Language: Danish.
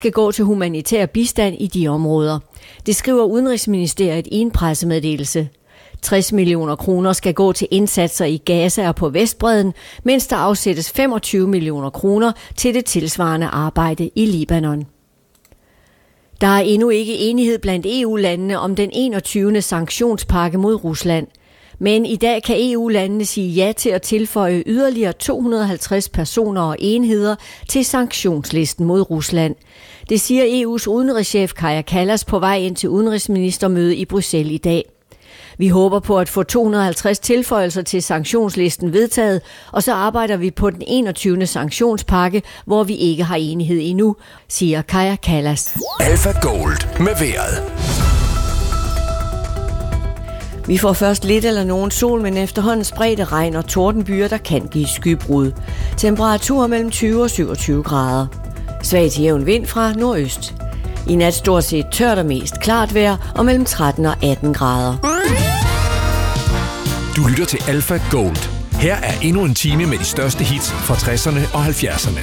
skal gå til humanitær bistand i de områder. Det skriver Udenrigsministeriet i en pressemeddelelse. 60 millioner kroner skal gå til indsatser i Gaza og på Vestbredden, mens der afsættes 25 millioner kroner til det tilsvarende arbejde i Libanon. Der er endnu ikke enighed blandt EU-landene om den 21. sanktionspakke mod Rusland. Men i dag kan EU-landene sige ja til at tilføje yderligere 250 personer og enheder til sanktionslisten mod Rusland. Det siger EU's udenrigschef Kaja Kallas på vej ind til udenrigsministermøde i Bruxelles i dag. Vi håber på at få 250 tilføjelser til sanktionslisten vedtaget, og så arbejder vi på den 21. sanktionspakke, hvor vi ikke har enighed endnu, siger Kaja Kallas. Alpha Gold med vejret. Vi får først lidt eller nogen sol, men efterhånden spredte regn og tordenbyer, der kan give skybrud. Temperaturer mellem 20 og 27 grader. Svag til jævn vind fra nordøst. I nat stort set tørt og mest klart vejr og mellem 13 og 18 grader. Du lytter til Alpha Gold. Her er endnu en time med de største hits fra 60'erne og 70'erne.